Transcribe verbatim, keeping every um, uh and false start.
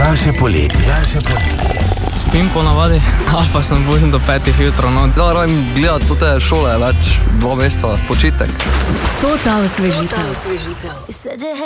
Daljše poletje. Daljše poletje. Spim po navadi, ali pa sem budim do petih jutro. No. Da, radim gledati te šole več, dva meseca, počitek. Total osvežitev.